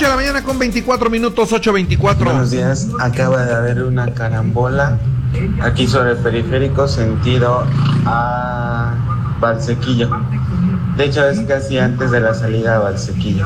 8 de la mañana con 24 minutos, 8:24. Buenos días, acaba de haber una carambola aquí sobre el periférico sentido a Valsequillo. De hecho es casi antes de la salida a Valsequillo.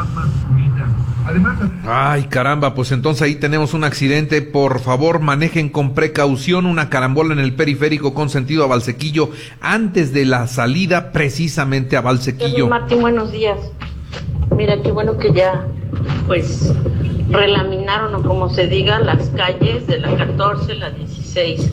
Ay, caramba, pues entonces ahí tenemos un accidente. Por favor, manejen con precaución. Una carambola en el periférico con sentido a Valsequillo antes de la salida precisamente a Valsequillo. Martín, buenos días. Mira, qué bueno que ya, pues, relaminaron, o como se diga, las calles de la 14, la 16,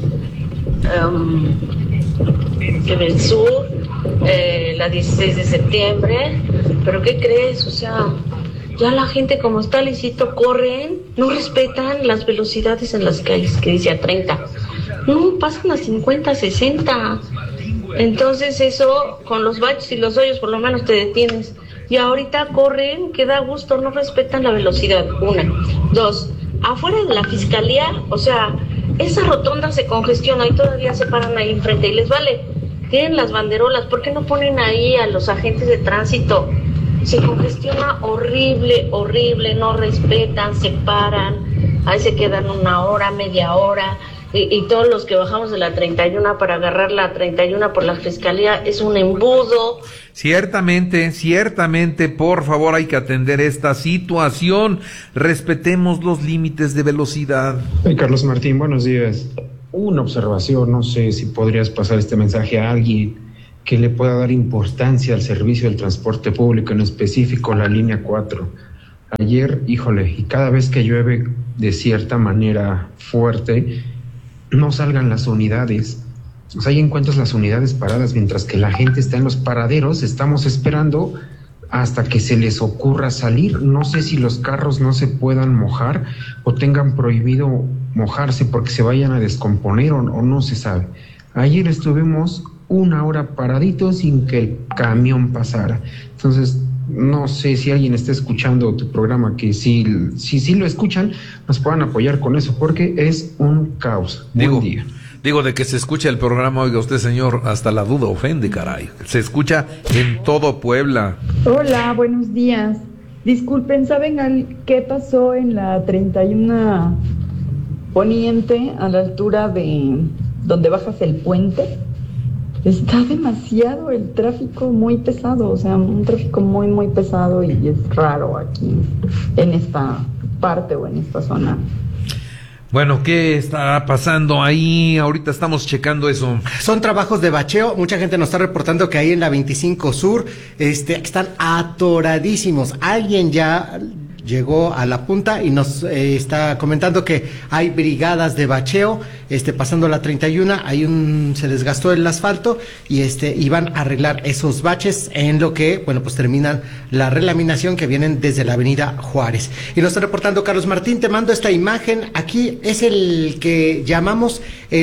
del sur, la 16 de septiembre. Pero ¿qué crees? O sea, ya la gente, como está lisito, corren, no respetan las velocidades en las calles, que dice a 30. No, pasan a 50, 60. Entonces eso, con los baches y los hoyos, por lo menos te detienes. Y ahorita corren, que da gusto, no respetan la velocidad. 1, 2, afuera de la fiscalía, o sea, esa rotonda se congestiona y todavía se paran ahí enfrente y les vale. Tienen las banderolas, ¿por qué no ponen ahí a los agentes de tránsito? Se congestiona horrible, horrible, no respetan, se paran, ahí se quedan 1 hora, media hora, y todos los que bajamos de la 31 para agarrar la 31 por la fiscalía es un embudo. Ciertamente, por favor, hay que atender esta situación. Respetemos los límites de velocidad. Hey, Carlos Martín, buenos días. Una observación, no sé si podrías pasar este mensaje a alguien que le pueda dar importancia al servicio del transporte público, en específico la línea 4. Ayer, híjole, y cada vez que llueve de cierta manera fuerte, no salgan las unidades. O sea, ahí encuentras las unidades paradas mientras que la gente está en los paraderos. Estamos esperando hasta que se les ocurra salir. No sé si los carros no se puedan mojar o tengan prohibido mojarse porque se vayan a descomponer o no se sabe. Ayer estuvimos 1 hora paraditos sin que el camión pasara. Entonces, no sé si alguien está escuchando tu programa, que si lo escuchan, nos puedan apoyar con eso, porque es un caos. Buen día. Digo, de que se escucha el programa, oiga usted, señor, hasta la duda ofende, caray. Se escucha en todo Puebla. Hola, buenos días. Disculpen, ¿saben qué pasó en la 31 Poniente, a la altura de donde bajas el puente? Está demasiado el tráfico, muy pesado, o sea, un tráfico muy, muy pesado, y es raro aquí en esta parte o en esta zona. Bueno, ¿qué está pasando ahí? Ahorita estamos checando eso. Son trabajos de bacheo. Mucha gente nos está reportando que ahí en la 25 Sur están atoradísimos. Alguien ya llegó a la punta y nos está comentando que hay brigadas de bacheo pasando la 31, se desgastó el asfalto y van a arreglar esos baches en lo que, bueno, pues terminan la relaminación que vienen desde la avenida Juárez. Y nos está reportando Carlos Martín, te mando esta imagen. Aquí es el que llamamos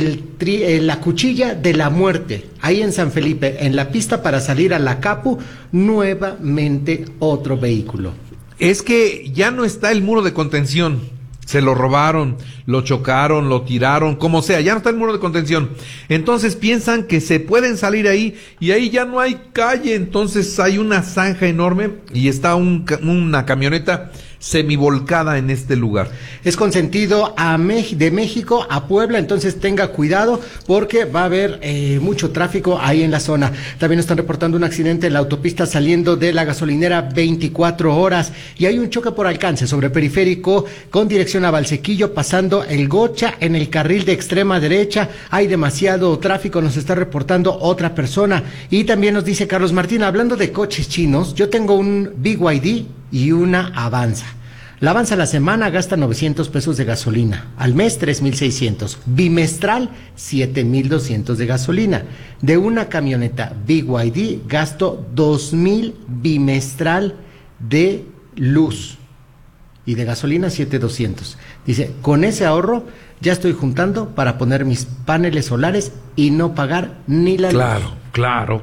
la cuchilla de la muerte, ahí en San Felipe, en la pista para salir a la Capu, nuevamente otro vehículo. Es que ya no está el muro de contención. Se lo robaron, lo chocaron, lo tiraron, como sea, ya no está el muro de contención. Entonces piensan que se pueden salir ahí y ahí ya no hay calle. Entonces hay una zanja enorme y está una camioneta semivolcada en este lugar. Es con sentido de México a Puebla, entonces tenga cuidado porque va a haber mucho tráfico ahí en la zona. También están reportando un accidente en la autopista saliendo de la gasolinera 24 horas y hay un choque por alcance sobre periférico con dirección a Valsequillo pasando el Gocha en el carril de extrema derecha. Hay demasiado tráfico, nos está reportando otra persona. Y también nos dice Carlos Martín, hablando de coches chinos, yo tengo un BYD y una Avanza. La Avanza a la semana gasta 900 pesos de gasolina, al mes 3,600, bimestral 7,200 de gasolina. De una camioneta BYD gasto 2,000 bimestral de luz y de gasolina 7,200. Dice, con ese ahorro ya estoy juntando para poner mis paneles solares y no pagar ni la luz. Claro.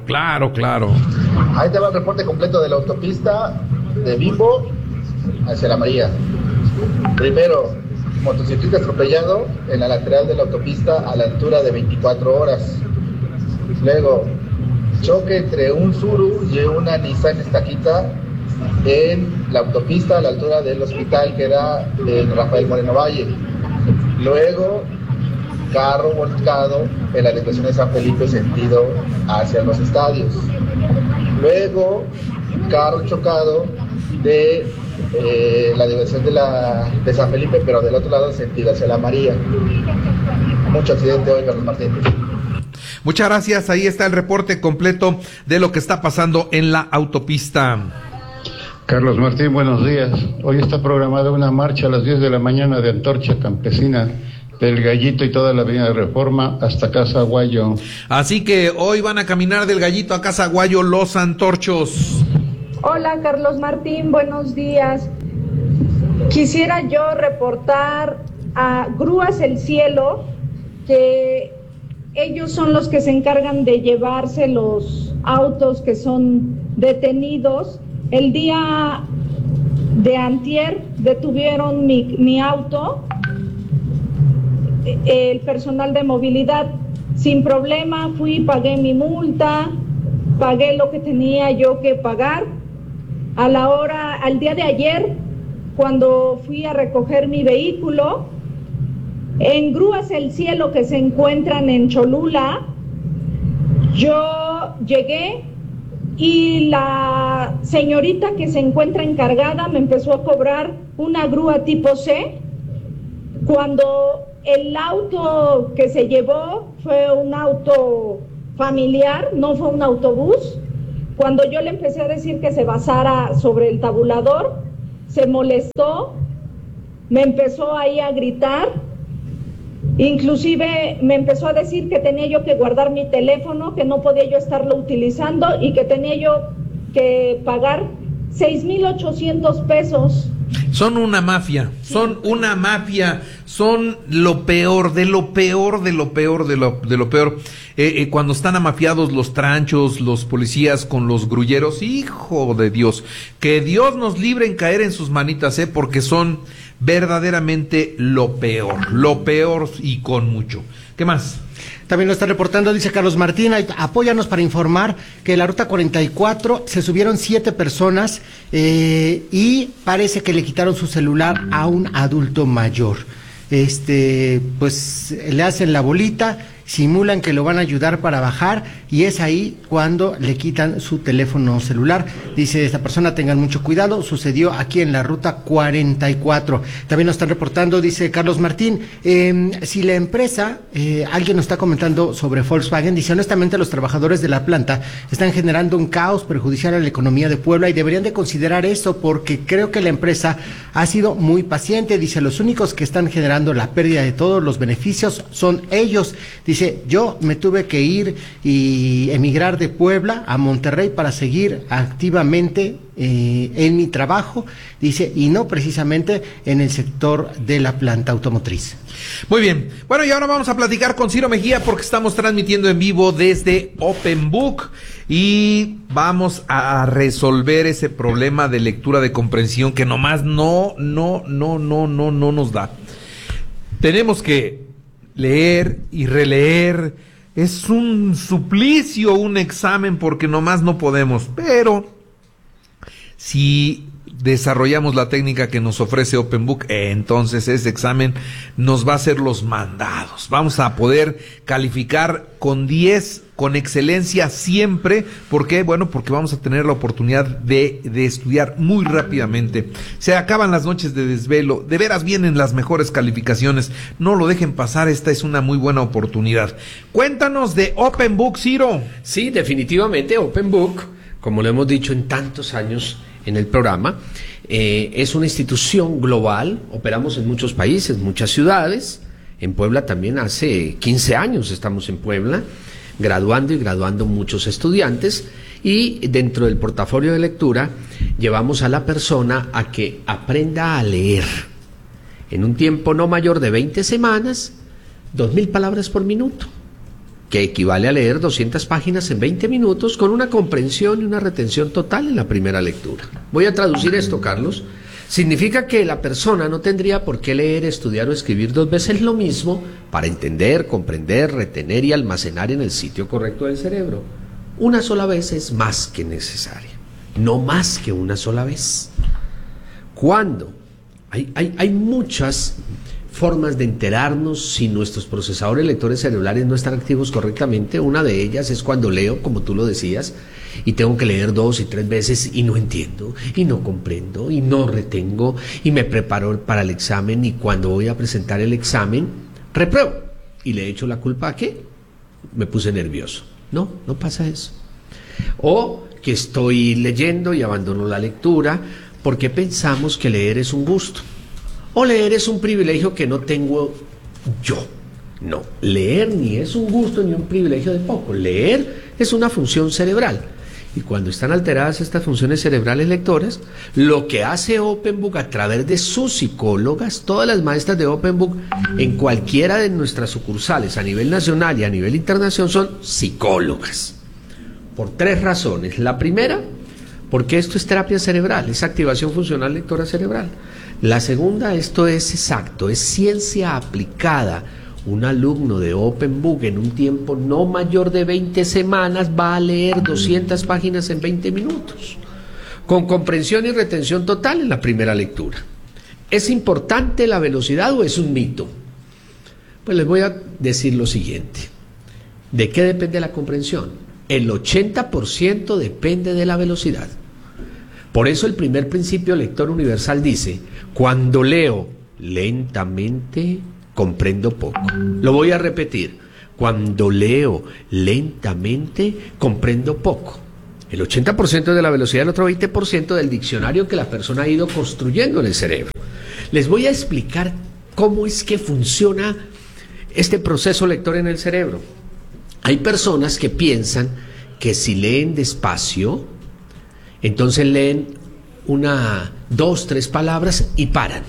Ahí te va el reporte completo de la autopista de Bimbo hacia La María. Primero, motociclista atropellado en la lateral de la autopista a la altura de 24 horas. Luego, choque entre un Tsuru y una Nissan Estaquita en la autopista a la altura del hospital que era en Rafael Moreno Valle. Luego, carro volcado en la dirección de San Felipe sentido hacia los estadios. Luego, carro chocado de la dirección de San Felipe, pero del otro lado sentido hacia la María. Mucho accidente hoy, Carlos Martín. Muchas gracias, ahí está el reporte completo de lo que está pasando en la autopista. Carlos Martín, buenos días. Hoy está programada una marcha a las 10 de la mañana de Antorcha Campesina del Gallito y toda la avenida de Reforma hasta Casa Aguayo. Así que hoy van a caminar del Gallito a Casa Aguayo los antorchos. Hola Carlos Martín, buenos días. Quisiera yo reportar a Grúas El Cielo, que ellos son los que se encargan de llevarse los autos que son detenidos. El día de antier detuvieron mi auto, el personal de movilidad, sin problema, fui, pagué mi multa, pagué lo que tenía yo que pagar. Al día de ayer, cuando fui a recoger mi vehículo, en Grúas El Cielo, que se encuentran en Cholula, yo llegué y la señorita que se encuentra encargada me empezó a cobrar una grúa tipo C, cuando el auto que se llevó fue un auto familiar, no fue un autobús. Cuando yo le empecé a decir que se basara sobre el tabulador, se molestó, me empezó ahí a gritar, inclusive me empezó a decir que tenía yo que guardar mi teléfono, que no podía yo estarlo utilizando y que tenía yo que pagar 6,800 pesos. Son una mafia, son lo peor, de lo peor. Cuando están amafiados los tranchos, los policías con los grulleros, hijo de Dios, que Dios nos libre en caer en sus manitas, porque son verdaderamente lo peor y con mucho. ¿Qué más? También lo está reportando, dice Carlos Martín, apóyanos para informar que en la ruta 44 se subieron 7 personas y parece que le quitaron su celular a un adulto mayor. Pues le hacen la bolita, simulan que lo van a ayudar para bajar y es ahí cuando le quitan su teléfono celular. Dice esta persona, tengan mucho cuidado, sucedió aquí en la ruta 44. También nos están reportando, dice Carlos Martín, si la empresa, alguien nos está comentando sobre Volkswagen, dice honestamente los trabajadores de la planta están generando un caos perjudicial a la economía de Puebla y deberían de considerar eso porque creo que la empresa ha sido muy paciente. Dice los únicos que están generando la pérdida de todos los beneficios son ellos. Dice, yo me tuve que ir y emigrar de Puebla a Monterrey para seguir activamente en mi trabajo, dice, y no precisamente en el sector de la planta automotriz. Muy bien, bueno, y ahora vamos a platicar con Ciro Mejía porque estamos transmitiendo en vivo desde Open Book y vamos a resolver ese problema de lectura de comprensión que nomás no nos da. Tenemos que leer y releer, es un suplicio, un examen, porque nomás no podemos, pero si desarrollamos la técnica que nos ofrece Open Book, entonces ese examen nos va a hacer los mandados, vamos a poder calificar con 10, con excelencia siempre. ¿Por qué? Bueno, porque vamos a tener la oportunidad de estudiar muy rápidamente. Se acaban las noches de desvelo, de veras vienen las mejores calificaciones, no lo dejen pasar, esta es una muy buena oportunidad. Cuéntanos de Open Book, Ciro. Sí, definitivamente Open Book, como lo hemos dicho en tantos años en el programa, es una institución global, operamos en muchos países, muchas ciudades, en Puebla también hace 15 años estamos en Puebla, graduando muchos estudiantes, y dentro del portafolio de lectura llevamos a la persona a que aprenda a leer en un tiempo no mayor de 20 semanas, 2,000 palabras por minuto, que equivale a leer 200 páginas en 20 minutos con una comprensión y una retención total en la primera lectura. Voy a traducir esto, Carlos. Significa que la persona no tendría por qué leer, estudiar o escribir 2 veces lo mismo para entender, comprender, retener y almacenar en el sitio correcto del cerebro. Una sola vez es más que necesaria, no más que una sola vez. ¿Cuándo? Hay muchas formas de enterarnos si nuestros procesadores lectores cerebrales no están activos correctamente. Una de ellas es cuando leo, como tú lo decías, y tengo que leer 2 y 3 veces y no entiendo, y no comprendo, y no retengo, y me preparo para el examen, y cuando voy a presentar el examen, repruebo. ¿Y le echo la culpa a qué? Me puse nervioso. No pasa eso. O que estoy leyendo y abandono la lectura porque pensamos que leer es un gusto. O leer es un privilegio que no tengo yo. No, leer ni es un gusto ni un privilegio de poco. Leer es una función cerebral. Y cuando están alteradas estas funciones cerebrales lectoras, lo que hace Open Book a través de sus psicólogas, todas las maestras de Open Book en cualquiera de nuestras sucursales a nivel nacional y a nivel internacional son psicólogas. Por 3 razones. La primera, porque esto es terapia cerebral, es activación funcional lectora cerebral. La segunda, esto es exacto, es ciencia aplicada. Un alumno de Open Book en un tiempo no mayor de 20 semanas va a leer 200 páginas en 20 minutos, con comprensión y retención total en la primera lectura. ¿Es importante la velocidad o es un mito? Pues les voy a decir lo siguiente. ¿De qué depende la comprensión? El 80% depende de la velocidad. Por eso el primer principio lector universal dice: cuando leo lentamente, comprendo poco. Lo voy a repetir. Cuando leo lentamente, comprendo poco. El 80% de la velocidad, el otro 20% del diccionario que la persona ha ido construyendo en el cerebro. Les voy a explicar cómo es que funciona este proceso lector en el cerebro. Hay personas que piensan que si leen despacio, entonces leen 1, 2, 3 palabras y paran,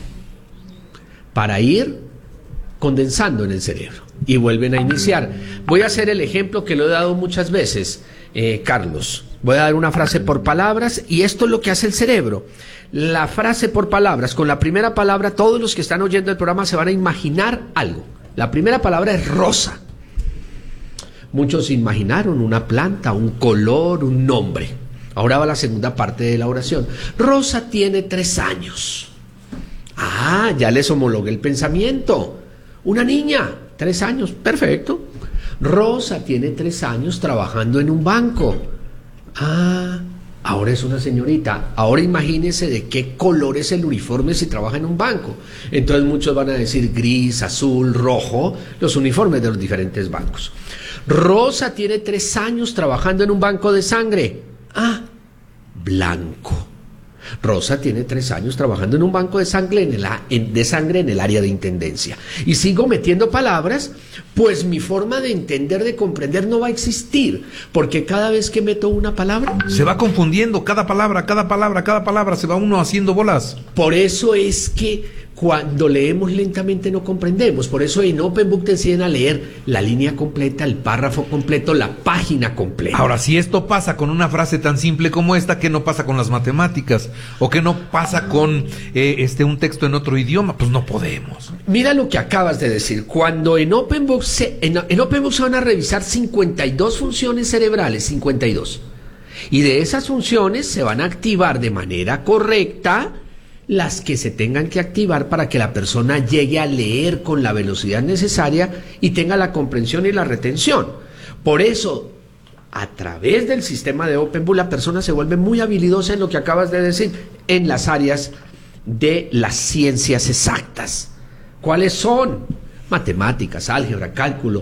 para ir condensando en el cerebro y vuelven a iniciar. Voy a hacer el ejemplo que lo he dado muchas veces, Carlos. Voy a dar una frase por palabras y esto es lo que hace el cerebro. La frase por palabras, con la primera palabra todos los que están oyendo el programa se van a imaginar algo. La primera palabra es rosa. Muchos imaginaron una planta, un color, un nombre. Ahora va la segunda parte de la oración. Rosa tiene 3 años. Ah, ya les homologué el pensamiento. Una niña, 3 años, perfecto. Rosa tiene 3 años trabajando en un banco. Ah, ahora es una señorita. Ahora imagínense de qué color es el uniforme si trabaja en un banco. Entonces muchos van a decir gris, azul, rojo, los uniformes de los diferentes bancos. Rosa tiene 3 años trabajando en un banco de sangre. Ah, blanco. Rosa tiene 3 años trabajando en un banco de sangre en el área de intendencia. Y sigo metiendo palabras, pues mi forma de entender, de comprender no va a existir, porque cada vez que meto una palabra se va confundiendo, cada palabra, se va uno haciendo bolas. Por eso es que cuando leemos lentamente no comprendemos. Por eso en Open Book te enseñan a leer la línea completa, el párrafo completo, la página completa. Ahora, si esto pasa con una frase tan simple como esta, ¿qué no pasa con las matemáticas? ¿O qué no pasa con un texto en otro idioma? Pues no podemos. Mira lo que acabas de decir. Cuando en Open Book se van a revisar 52 funciones cerebrales, 52. Y de esas funciones se van a activar de manera correcta las que se tengan que activar para que la persona llegue a leer con la velocidad necesaria y tenga la comprensión y la retención. Por eso, a través del sistema de Open Book, la persona se vuelve muy habilidosa en lo que acabas de decir, en las áreas de las ciencias exactas. ¿Cuáles son? Matemáticas, álgebra, cálculo,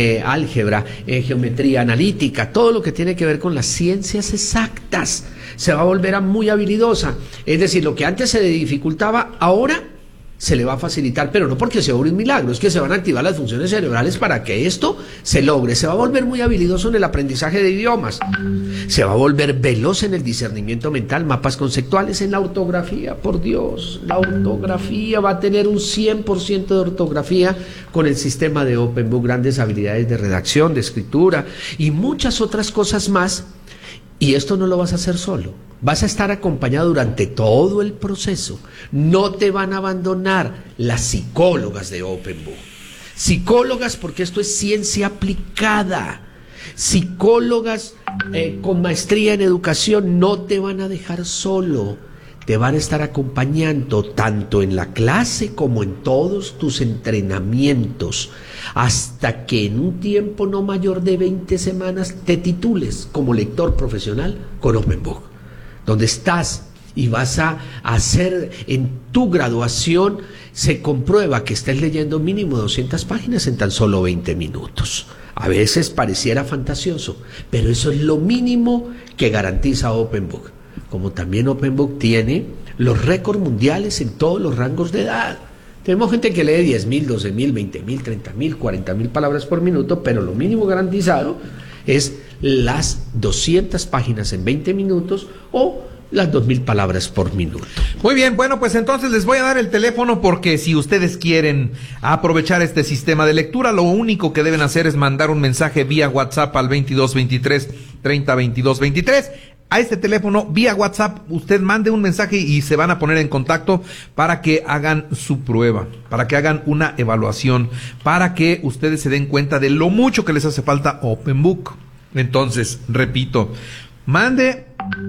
geometría analítica, todo lo que tiene que ver con las ciencias exactas. Se va a volver muy habilidosa. Es decir, lo que antes se le dificultaba, ahora se le va a facilitar, pero no porque se obre un milagro, es que se van a activar las funciones cerebrales para que esto se logre. Se va a volver muy habilidoso en el aprendizaje de idiomas. Se va a volver veloz en el discernimiento mental, mapas conceptuales, en la ortografía. Por Dios, la ortografía va a tener un 100% de ortografía con el sistema de Open Book, grandes habilidades de redacción, de escritura y muchas otras cosas más. Y esto no lo vas a hacer solo, vas a estar acompañado durante todo el proceso. No te van a abandonar las psicólogas de Open Book. Psicólogas, porque esto es ciencia aplicada. Psicólogas con maestría en educación no te van a dejar solo. te van a estar acompañando tanto en la clase como en todos tus entrenamientos, hasta que en un tiempo no mayor de 20 semanas te titules como lector profesional con OpenBook, donde estás y vas a hacer en tu graduación, se comprueba que estés leyendo mínimo 200 páginas en tan solo 20 minutos. A veces pareciera fantasioso, pero eso es lo mínimo que garantiza OpenBook. Como también OpenBook tiene los récords mundiales en todos los rangos de edad. Tenemos gente que lee 10.000, 12.000, 20.000, 30.000, 40.000 palabras por minuto, pero lo mínimo garantizado es las 200 páginas en 20 minutos o las 2.000 palabras por minuto. Muy bien, bueno, pues entonces les voy a dar el teléfono, porque si ustedes quieren aprovechar este sistema de lectura, lo único que deben hacer es mandar un mensaje vía WhatsApp al 2223 30 22 23. A este teléfono, vía WhatsApp, usted mande un mensaje y se van a poner en contacto para que hagan su prueba, para que hagan una evaluación, para que ustedes se den cuenta de lo mucho que les hace falta OpenBook. Entonces, repito, mande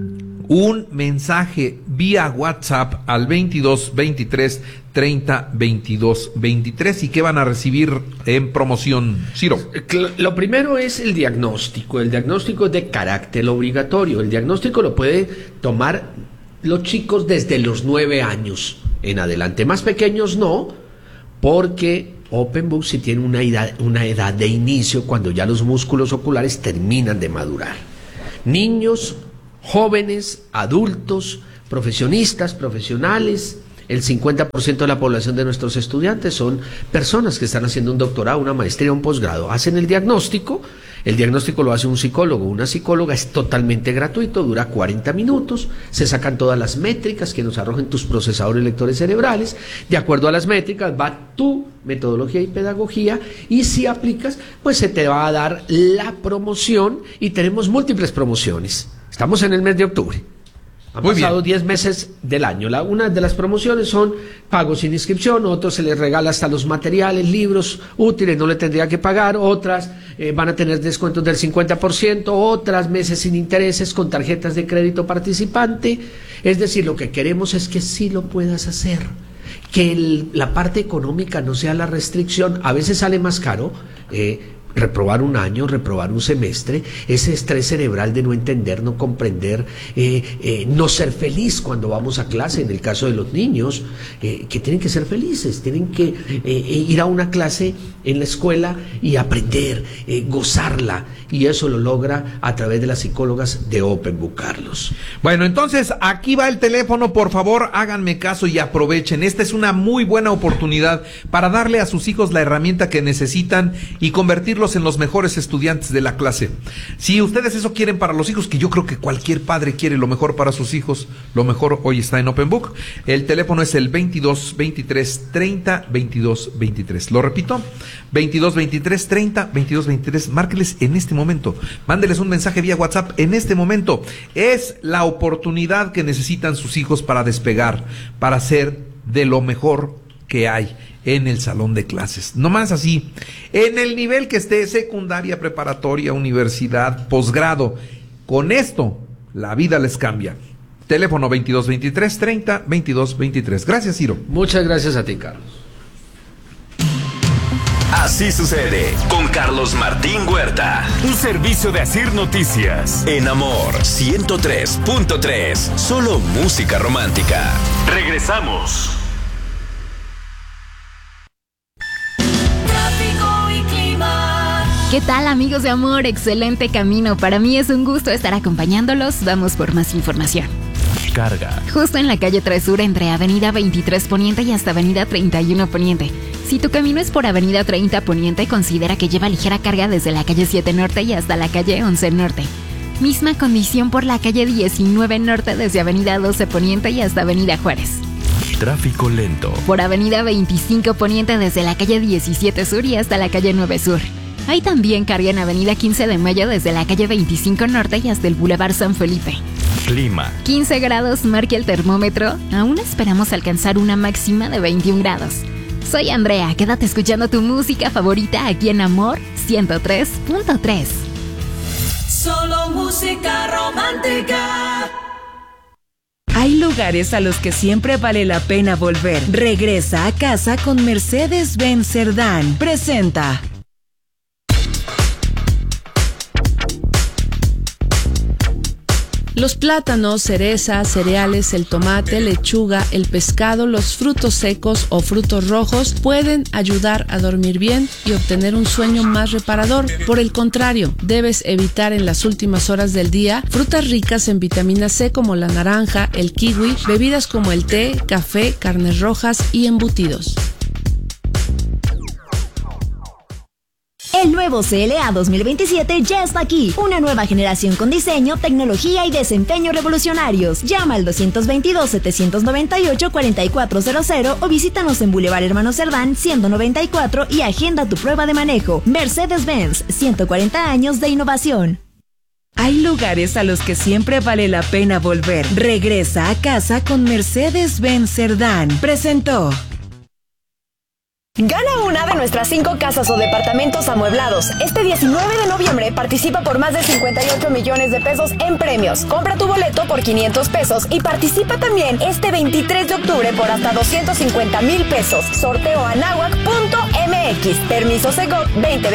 un mensaje vía WhatsApp al 2223 30 22 23. ¿Y qué van a recibir en promoción, Ciro? Lo primero es el diagnóstico. El diagnóstico es de carácter obligatorio. El diagnóstico lo puede tomar los chicos desde los 9 años en adelante. Más pequeños no, porque OpenBook sí tiene una edad de inicio cuando ya los músculos oculares terminan de madurar. Niños, jóvenes, adultos, profesionistas, profesionales. El 50% de la población de nuestros estudiantes son personas que están haciendo un doctorado, una maestría, un posgrado. Hacen el diagnóstico lo hace un psicólogo, una psicóloga, es totalmente gratuito, dura 40 minutos, se sacan todas las métricas que nos arrojen tus procesadores lectores cerebrales, de acuerdo a las métricas va tu metodología y pedagogía, y si aplicas, pues se te va a dar la promoción, y tenemos múltiples promociones. Estamos en el mes de octubre. Han pasado 10 meses del año. Una de las promociones son pagos sin inscripción, otros se les regala hasta los materiales, libros útiles, no le tendría que pagar, otras van a tener descuentos del 50%, otras meses sin intereses con tarjetas de crédito participante. Es decir, lo que queremos es que sí lo puedas hacer, que la parte económica no sea la restricción. A veces sale más caro reprobar un año, reprobar un semestre, ese estrés cerebral de no entender, no comprender, no ser feliz cuando vamos a clase, en el caso de los niños, que tienen que ser felices, tienen que ir a una clase en la escuela y aprender, gozarla, y eso lo logra a través de las psicólogas de OpenBook, Carlos. Bueno, entonces aquí va el teléfono, por favor háganme caso y aprovechen. Esta es una muy buena oportunidad para darle a sus hijos la herramienta que necesitan y convertirlos en los mejores estudiantes de la clase. Si ustedes eso quieren para los hijos, que yo creo que cualquier padre quiere lo mejor para sus hijos, lo mejor hoy está en OpenBook. El teléfono es el 22 23 30 22 23. Lo repito, 22 23 30 22 23. Márqueles en este momento, mándeles un mensaje vía WhatsApp en este momento. Es la oportunidad que necesitan sus hijos para despegar, para ser de lo mejor que hay en el salón de clases. No más así, en el nivel que esté, secundaria, preparatoria, universidad, posgrado. Con esto, la vida les cambia. Teléfono 22 23 30 22 23. Gracias, Ciro. Muchas gracias a ti, Carlos. Así sucede con Carlos Martín Huerta. Un servicio de Asir Noticias. En Amor 103.3. Solo música romántica. Regresamos. ¿Qué tal, amigos de Amor? Excelente camino. Para mí es un gusto estar acompañándolos. Vamos por más información. Carga. Justo en la calle 3 Sur, entre Avenida 23 Poniente y hasta Avenida 31 Poniente. Si tu camino es por Avenida 30 Poniente, considera que lleva ligera carga desde la calle 7 Norte y hasta la calle 11 Norte. Misma condición por la calle 19 Norte desde Avenida 12 Poniente y hasta Avenida Juárez. Tráfico lento. Por Avenida 25 Poniente desde la calle 17 Sur y hasta la calle 9 Sur. Hay también carga en Avenida 15 de Mayo desde la calle 25 Norte y hasta el Boulevard San Felipe. Clima. 15 grados marca el termómetro. Aún esperamos alcanzar una máxima de 21 grados. Soy Andrea, quédate escuchando tu música favorita aquí en Amor 103.3. Solo música romántica. Hay lugares a los que siempre vale la pena volver. Regresa a casa con Mercedes-Benz Cerdán. Presenta. Los plátanos, cerezas, cereales, el tomate, lechuga, el pescado, los frutos secos o frutos rojos pueden ayudar a dormir bien y obtener un sueño más reparador. Por el contrario, debes evitar en las últimas horas del día frutas ricas en vitamina C como la naranja, el kiwi, bebidas como el té, café, carnes rojas y embutidos. El nuevo CLA 2027 ya está aquí. Una nueva generación con diseño, tecnología y desempeño revolucionarios. Llama al 222-798-4400 o visítanos en Boulevard Hermano Cerdán 194 y agenda tu prueba de manejo. Mercedes-Benz, 140 años de innovación. Hay lugares a los que siempre vale la pena volver. Regresa a casa con Mercedes-Benz Cerdán. Presentó. Gana una de nuestras 5 casas o departamentos amueblados. Este 19 de noviembre participa por más de 58 millones de pesos en premios. Compra tu boleto por 500 pesos y participa también este 23 de octubre por hasta 250,000 pesos. Sorteo anahuac.mx. Permiso Segov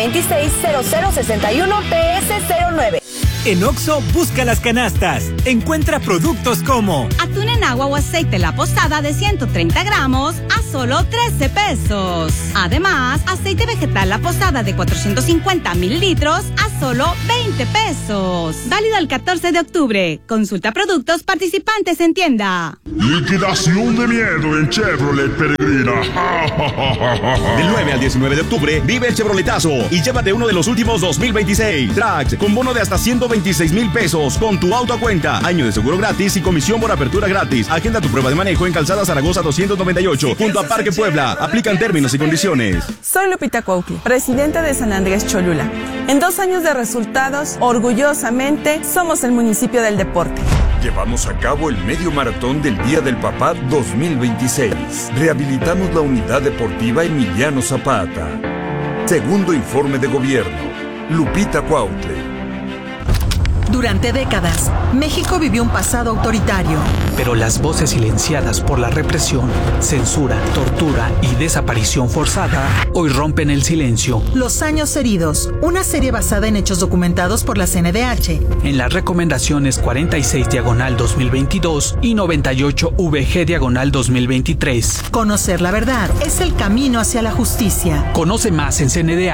2026-0061-PS09. En Oxxo, busca las canastas. Encuentra productos como atún en agua o aceite La Posada de 130 gramos a solo 13 pesos. Además, aceite vegetal La Posada de 450 mililitros a solo 20 pesos. Válido el 14 de octubre. Consulta productos participantes en tienda. Liquidación de miedo en Chevrolet Peregrina. Del 9 al 19 de octubre, vive el Chevroletazo y llévate uno de los últimos 2026 Trax con bono de hasta 126,000 pesos con tu auto a cuenta, año de seguro gratis y comisión por apertura gratis. Agenda tu prueba de manejo en Calzada Zaragoza 298, junto a Parque Puebla. Aplican términos y condiciones. Soy Lupita Cuauhtli, presidenta de San Andrés Cholula. En 2 años de resultados, orgullosamente, somos el municipio del deporte. Llevamos a cabo el medio maratón del Día del Papá 2026. Rehabilitamos la unidad deportiva Emiliano Zapata. Segundo informe de gobierno. Lupita Cuauhtli. Durante décadas, México vivió un pasado autoritario. Pero las voces silenciadas por la represión, censura, tortura y desaparición forzada hoy rompen el silencio. Los años heridos, una serie basada en hechos documentados por la CNDH. En las recomendaciones 46/2022 y 98/VG/2023. Conocer la verdad es el camino hacia la justicia. Conoce más en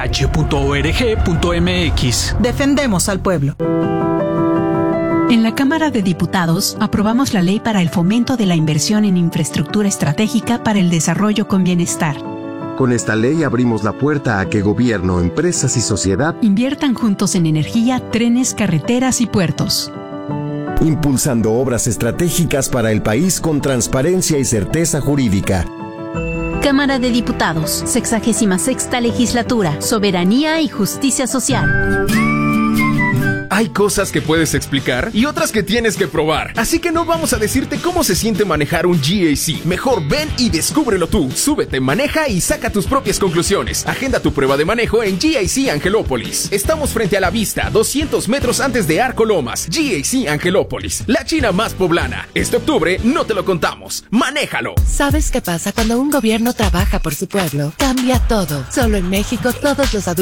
cndh.org.mx. Defendemos al pueblo. En la Cámara de Diputados aprobamos la ley para el fomento de la inversión en infraestructura estratégica para el desarrollo con bienestar. Con esta ley abrimos la puerta a que gobierno, empresas y sociedad inviertan juntos en energía, trenes, carreteras y puertos. Impulsando obras estratégicas para el país con transparencia y certeza jurídica. Cámara de Diputados, 66ª Legislatura, Soberanía y Justicia Social. Hay cosas que puedes explicar y otras que tienes que probar. Así que no vamos a decirte cómo se siente manejar un GAC. Mejor ven y descúbrelo tú. Súbete, maneja y saca tus propias conclusiones. Agenda tu prueba de manejo en GAC Angelópolis. Estamos frente a la vista, 200 metros antes de Arco Lomas. GAC Angelópolis, la China más poblana. Este octubre no te lo contamos. ¡Manéjalo! ¿Sabes qué pasa cuando un gobierno trabaja por su pueblo? Cambia todo. Solo en México todos los adultos